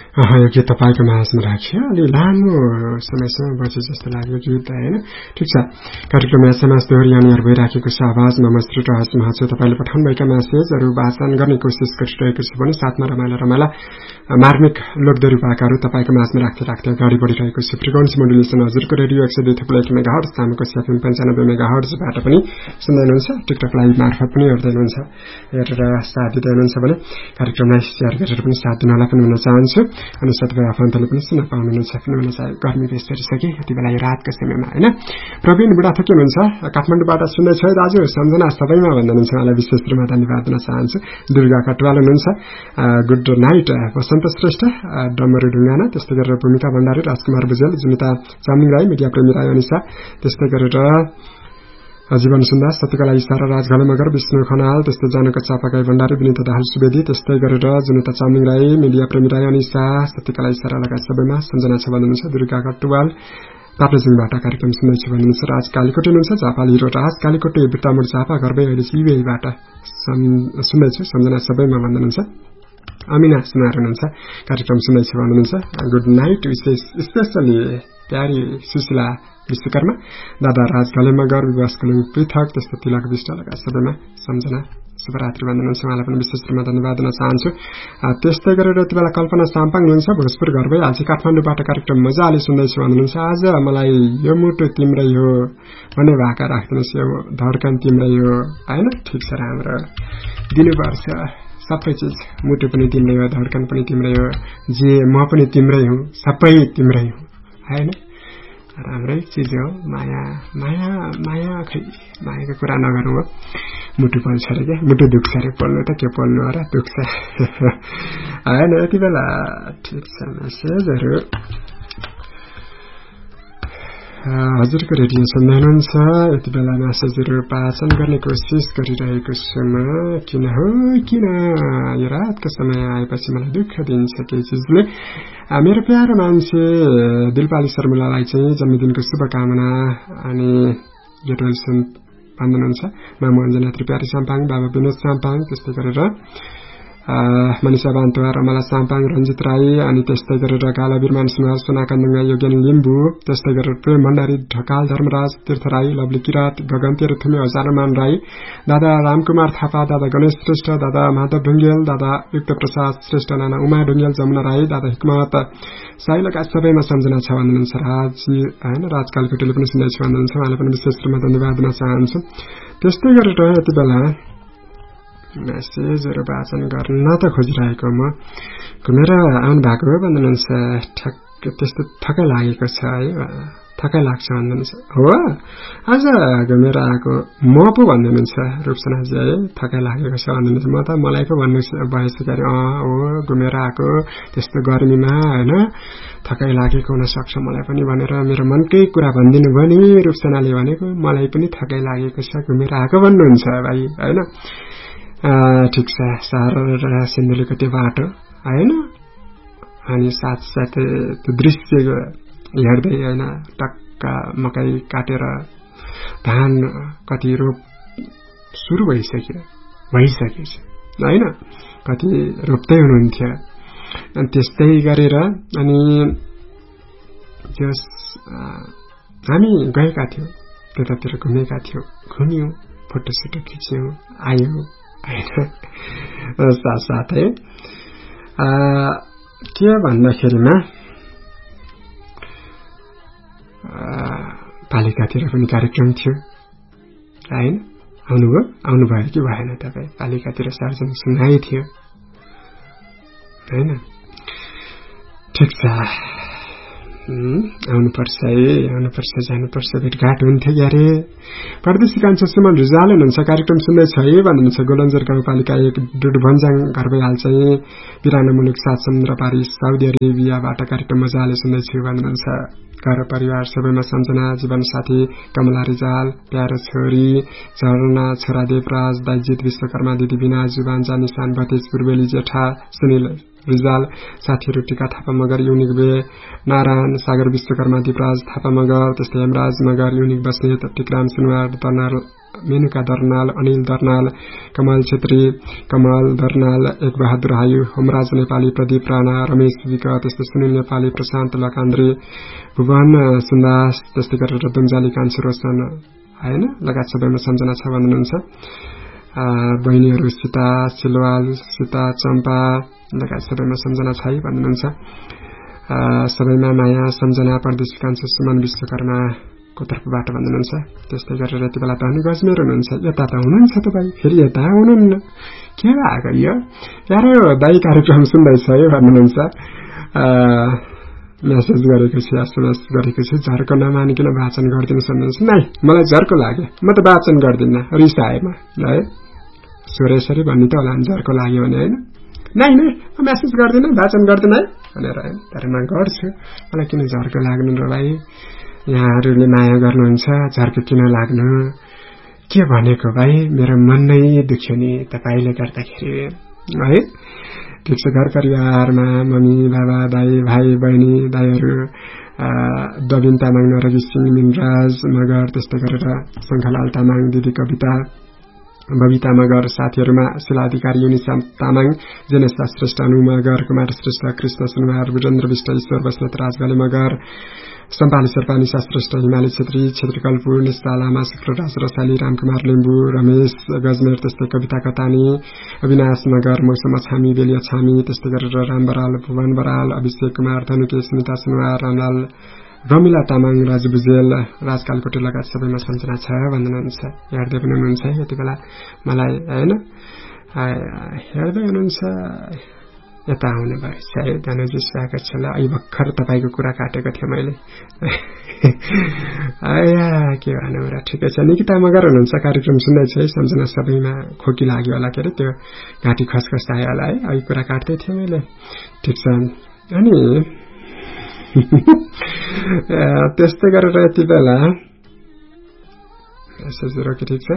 यो गीत तपाईँको माझमा राख्यो अलि लामो समयसम्म बजे जस्तो लाग्यो गीत होइन ठिक छ कार्यक्रम एसएमएस दोहोरियानिहरू भइराखेको छ आवाजमा म श्री राज महर्जु तपाईँले पठाउनुभएका मेसेजहरू वाचन गर्ने कोसिस गरिरहेको छु भने साथमा रमाइला मार्मिक लोकदोरी भाकाहरू तपाईँको माझमा राख्दै अगाडि बढिरहेको छु फ्रिक्वेन्सी मोडुलेसन हजुरको रेडियो 102.1 मेगाहर्ज सामुको एफएम 95 मेगाहर्जबाट पनि सुन्दै हुनुहुन्छ टिकटक लाइभ मार्फत पनि हेर्दै हुनुहुन्छ हेरेर साथ दिँदै हुनुहुन्छ भने कार्यक्रमलाई शेयर गरेर पनि साथ दिनलाई पनि हुन चाहन्छु अनि साथै आफन्तले पनि सुन्न पाउनुहुन्छ पनि चाहे गर्मी बेस गरिसके यति बेला यो रातको समयमा हैन प्रवीण बुढाथोकी हुनुहुन्छ काठमाडौँबाट सुन्दैछ दाजु सम्झना सबैमा भन्नुहुन्छ मलाई विशेष रूपमा धन्यवाद दिन चाहन्छु दुर्गा कटवाल हुनुहुन्छ गुड नाइट वसन्त श्रेष्ठ डमरू ढुङ्गाना त्यस्तै गरेर भूमिका भण्डारी राजकुमार बुझेल जुनिता चामलिङ राई मिडिया प्रेमी राई अनिसा त्यस्तै गरेर जीवन सुन्दास सत्यकला इसारा राजघाले मगर विष्णु खनाल त्यस्तै जानका चापाकाई भण्डारी विनिता दाहाल सुवेदी त्यस्तै गरेर जुनिता चामलिङ राई मिडिया प्रेमी राई अनिसा सत्यकला इसारा लगायत सबैमा सम्झना छ भन्नुहुन्छ दुर्गा कटवाल ताप्लेजुङबाट कार्यक्रम सुन्दैछु भन्नुहुन्छ राज कालीकोटे हुनुहुन्छ झापाल हिरो राज कालीकोटे बिर्तामोड झापा घरबै अहिले सिवेबाट सुन्दैछु सम्झना सबैमा भन्नुहुन्छ अमिना सुनार हुनुहुन्छ कार्यक्रम सुन्दैछु भन्नुहुन्छ गुड नाइट विशेष स्पेशली प्यारी सुशीला विश्वकर्मा दादा राज घलेमगर विवास कलिङ पृथक त्यस्तो तिलक विष्ट लगायत सबैमा सम्झना शुभरात्रि भन्नुहुन्छ उहाँलाई पनि विशेष रूपमा धन्यवाद दिन चाहन्छु त्यस्तै गरेर यति बेला कल्पना साम्पाङ हुनुहुन्छ भोजपुर घर भइहाल्छ काठमाडौँबाट कार्यक्रम मजाले सुन्दैछु भन्नुहुन्छ आज मलाई यो मुटु तिम्रै हो भन्ने भाका राख्दिनुहोस् यो धड्कन तिम्रै हो होइन ठिक छ राम्रो दिनुपर्छ सबै चिज मुटु पनि तिम्रै हो धड्कन पनि तिम्रै हो जे म पनि तिम्रै हुँ सबै तिम्रै हुँ होइन राम्रै चिज हो माया माया माया खै मायाको कुरा नगरौँ हो मुटु पल्छ अरे क्या मुटु दुख्छ अरे पल्नु त के पल्नु हो र दुख्छ होइन यति बेला ठिक छ मेसेजहरू हजुरको रेडियो सुन्दै हुनुहुन्छ यति बेला मेसेजहरू वाचन गर्ने कोसिस गरिरहेको छु म किन यो रातको समय आएपछि मलाई दुःख दिन्छ केही चिजले मेरो प्यारो मान्छे दिलपाली शर्मिलालाई चाहिँ जन्मदिनको शुभकामना अनि गेटवेलसन भन्नुहुन्छ मामु अञ्जना त्रिप्यारी साम्पाङ बाबा विनोद साम्पाङ त्यस्तै गरेर मनिषा बान्तवा रमला साम्पाङ रञ्जित राई अनि त्यस्तै गरेर गाला बिरमान सुनार सोनाकन्दुङ्गा योगेन लिम्बू त्यस्तै गरेर प्रेम भण्डारी ढकाल धर्मराज तीर्थ राई लवली किरात गगन्ती रथुमी हजारमान राई दादा रामकुमार थापा दादा गणेश श्रेष्ठ दादा माधव ढुङ्गेल दादा युक्त प्रसाद श्रेष्ठ नाना उमा ढुङ्गेल जमुना राई दादा हिक्मत साई लगायत सबैमा सम्झना छ भन्नुहुन्छ राजी होइन राजकाल कोटीले पनि सुन्दैछु भन्नुहुन्छ उहाँलाई पनि विशेष रूपमा धन्यवाद दिन चाहन्छु त्यस्तै गरेर यति बेला मेसेजहरू वाचन गर्न त खोजिरहेको म घुमेर आउनु भएको हो भन्नुहुन्छ त्यस्तो थकै लागेको छ है थकै लाग्छ भन्नुहुन्छ हो आज घुमेर आएको म पो भन्नुहुन्छ रूपसनाजी है थकै लागेको छ भन्नुहुन्छ म त मलाई पो भन्नु भएछ गरे हो घुमेर आएको त्यस्तो गर्मीमा होइन थकै लागेको हुनसक्छ मलाई पनि भनेर मेरो मनकै कुरा भनिदिनु भयो नि रूपसनाले भनेको मलाई पनि थकै लागेको छ घुमेर आएको भन्नुहुन्छ भाइ होइन ठिक छ सहर र सिन्धुलीको त्यो बाटो होइन अनि साथसाथै त्यो दृश्य हेर्दै होइन टक्क मकै काटेर धान कति रोप सुरु भइसकेछ होइन कति रोप्दै हुनुहुन्थ्यो अनि त्यस्तै गरेर अनि हामी गएका थियौँ त्यतातिर घुमेका थियौँ घुम्यौँ फोटोसोटो खिच्यौँ आयौँ साथसाथै के भन्दाखेरिमा पालिकातिर पनि कार्यक्रम थियो होइन आउनुभयो कि भएन तपाईँ पालिकातिर सार्वजनिक सुनाइ थियो होइन ठिक छ आउनुपर्छ जानुपर्छ भेटघाट हुन्थ्यो क्यारे परदेशी कान्छो सुमन रिजाल हुनुहुन्छ कार्यक्रम सुन्दैछ है भन्नुहुन्छ गोलन्जर गाउँपालिका 1 डुडभन्जाङ घर भइहाल चाहिँ पिराना मुलुक 7 समुद्र पारी साउदी अरेबियाबाट कार्यक्रम मजाले सुन्दैछु भन्नुहुन्छ घर परिवार सबैमा सम्झना जीवन साथी कमला रिजाल प्यारो छोरी झरना छोरा देवराज दाइजित विश्वकर्मा दिदी बिना जुबान निशान भतेज पूर्वेली जेठा सुनिल रिजाल साथीहरू टिका थापा मगर युनिक बे नारायण सागर विश्वकर्मा दिपराज थापा मगर त्यस्तै हेमराज मगर युनिक बस्नेत टिकराम सुनवार दर्नाल मेनुका दर्नाल अनिल दर्नाल कमल छेत्री कमल दर्नाल एक बहादुर हायु होमराज नेपाली प्रदीप राणा रमेश विक त्यस्तै सुनिल नेपाली प्रशान्त लकान्द्रे भुवन सुन्दास त्यस्तै गरेर दुम्जाली कान्छो रोशन हैन लगायत सबैमा सम्झना छ भन्नुहुन्छ बहिनीहरू सीता सिलवाल सीता चम्पा लगायत सबैमा सम्झना छ भन्नुहुन्छ सबैमा माया सम्झना परदेशी कान्छो सुमन विश्वकर्मा को तर्फबाट भन्नुहुन्छ त्यस्तै गरेर यति बेला त हामी गजमेर हुनुहुन्छ यता त हुनुहुन्छ तपाई फेरि यता हुनुहुन्न के भएको यो यारो दाइ कार्यक्रम सुन्दैछ है भन्नुहुन्छ मेसेज गरेको छु एसएमएस गरेको छु झर्को नमानिकन वाचन गरिदिनु सक्नुहुन्छ नाइ मलाई झर्को लाग्यो म त वाचन गर्दिन रिसाएमा है सुरेशरी भन्ने त होला झर्को लाग्यो भने हैन नाइ नै म मेसेज गर्दिन वाचन गर्दिन है भनेर हैन तर म गर्छु मलाई किन झर्को लाग्नु र भाइ यहाँहरूले माया गर्नुहुन्छ झर्को किन लाग्नु के भनेको भाइ मेरो मन नै दुख्यो नि तपाईले गर्दाखेरि है ठिक छ घर परिवारमा मम्मी बाबा दाइ भाइ बहिनी दाइहरू दबिन तामाङ नरगी सिंह मिनराज मगर त्यस्तै गरेर शङ्खलाल तामाङ दिदी कविता बबिता मगर साथीहरूमा शिलाधिकारी युनिसा तामाङ जेनेशा श्रेष्ठ अनु मगर कुमार श्रेष्ठ कृष्ण सुनवार वीरेन्द्र विष्ट ईश्वर बस्नेत राजगाली मगर सम्पाली शेर्पा निशा श्रेष्ठ हिमाली छेत्री क्षेत्रीकल्पु निष्ठा लामा शुक्रराज रसाली रामकुमार लिम्बू रमेश गजमेर त्यस्तै कविता कतानी अविनाश मगर मौसम छामी बेलिया छामी त्यस्तै गरेर राम बराल भुवन बराल अभिषेक कुमार धनुके सुनिता सुनवार रामलाल रमिला तामाङ राजु बुजेल राजकालकोटी लगायत सबैमा सम्झना छ भन्नुहुन्छ हेर्दै पनि हुनुहुन्छ यति बेला मलाई हैन हेर्दै हुनुहुन्छ यता आउने भयो सायद धनुजी स्वागत छ ल अहिले भर्खर तपाईको कुरा काटेको थिएँ मैले आया के भन्नु र ठिकै छ निकिता मगर हुनुहुन्छ कार्यक्रम सुन्दैछ है सम्झना सबैमा खोकी लाग्यो होला के अरे त्यो घाँटी खसखस आयो होला है अहिले कुरा काट्दै थिएँ मैले ठिक छ अनि त्यस्तै गरेर यति बेला मेसेजहरु के ठिक छ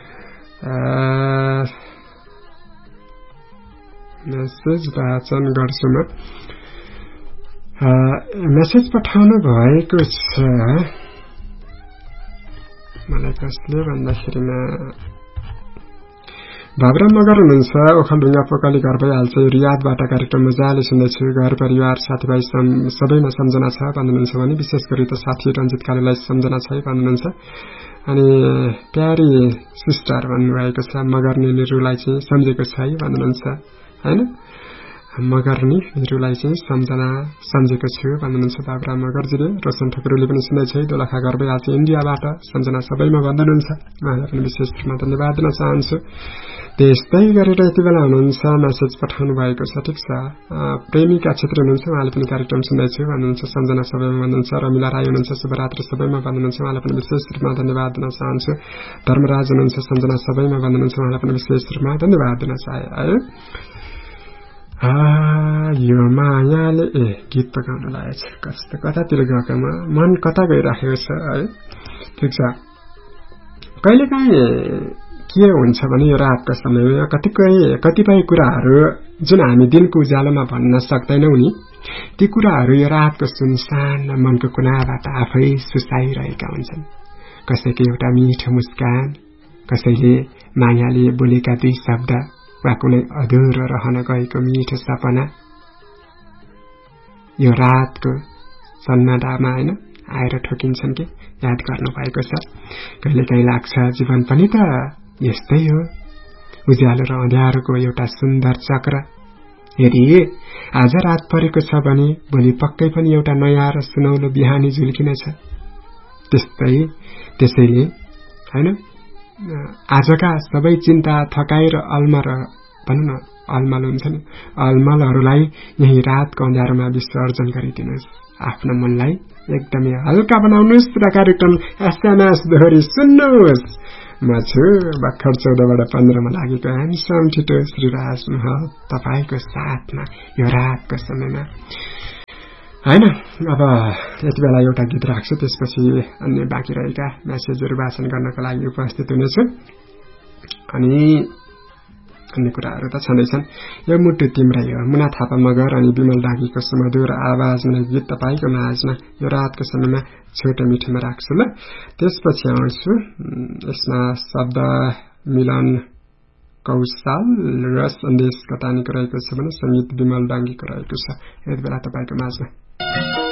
मेसेज वाचन गर्छु म मेसेज पठाउनु भएको छ मलाई कसले भन्दाखेरिमा भावरा मगर हुनुहुन्छ ओखलढुङ्गा पोकली घर भइहाल्छ रियादबाट कार्यक्रम मजाले सुन्दैछु घर परिवार साथीभाइ सबैमा सम्झना छ भन्नुहुन्छ भने विशेष गरी त साथी रञ्जित कालीलाई सम्झना छ भन्नुहुन्छ अनि प्यारी सिस्टर भन्नुभएको छ मगर्नेहरूलाई चाहिँ सम्झेको छ भन्नुहुन्छ हैन मगर्नेहरूलाई चाहिँ सम्झेको छु भन्नुहुन्छ बाबरा मगरजीले रोशन ठकुरले पनि सुन्दै छ दोलखा घर भइहाल्छ इन्डियाबाट सम्झना सबैमा भन्नुहुन्छ उहाँलाई पनि विशेष रूपमा धन्यवाद दिन चाहन्छु त्यस्तै गरेर यति बेला हुनुहुन्छ मेसेज पठाउनु भएको छ ठिक छ प्रेमिका क्षेत्र हुनुहुन्छ उहाँले पनि कार्यक्रम सुन्दैछु भन्नुहुन्छ सम्झना सबैमा भन्नुहुन्छ रमिला राई हुनुहुन्छ शुभरात्री सबैमा भन्नुहुन्छ उहाँलाई पनि विशेष रूपमा धन्यवाद दिन चाहन्छु धर्मराज हुनुहुन्छ सम्झना सबैमा भन्नुहुन्छ उहाँलाई पनि विशेष रूपमा धन्यवाद दिन चाहे है यो मायाले गीत त गाउन लागेको छ कस्तो कतातिर गएको मन कता गइराखेको छ है ठिक छ कहिलेकाहीँ के हुन्छ भने यो रातको समयमा कतिपय कुराहरू जुन हामी दिनको उज्यालोमा भन्न सक्दैनौं नि ती कुराहरू यो रातको सुनसान मनको कुनाबाट आफै सुसाइरहेका हुन्छन् कसैको एउटा मिठो मुस्कान कसैले मायाले बोलेका दुई शब्द वा कुनै अधुरो रहन गएको मिठो सपना यो रातको सन्नाटामा हैन आएर ठोकिन्छन् कि याद गर्नु भएको छ कहिलेकाहीँ लाग्छ जीवन पनि त यस्तै हो उज्यालो र अँध्यारोको एउटा सुन्दर चक्र यदि आज रात परेको छ भने भोलि पक्कै पनि एउटा नयाँ र सुनौलो बिहानी झुल्किनेछ त्यसैले हैन आजका सबै चिन्ता थकाइ र अलमल हुन्छ नि अलमलहरूलाई यही रातको अँध्यारोमा विसर्जन गरिदिनुहोस् आफ्नो मनलाई एकदमै हल्का बनाउनुहोस् र कार्यक्रम एसएमएस दोहोरी सुन्नुहोस् म छु भर्खर 14बाट 15मा लागेको ह्यान्डसम छिटो श्रीराज महल तपाईको साथमा यो रातको समयमा हैन अब यति बेला एउटा गीत राख्छु त्यसपछि अन्य बाँकी रहेका मेसेजहरू वाचन गर्नको लागि उपस्थित हुनेछु अनि भन्ने कुराहरू त छँदैछन्। यो मुटु तिम्रै हो मुना थापा मगर अनि विमल डाँगीको सुमधुर आवाजमा गीत तपाईको माझमा यो रातको समयमा छोटो मिठोमा राख्छु ल। त्यसपछि आउँछु यसमा शब्द मिलन कौशल र सन्देश कतानीको रहेको छ भने संगीत विमल डाँगीको रहेको छ। यति बेला तपाईको माझमा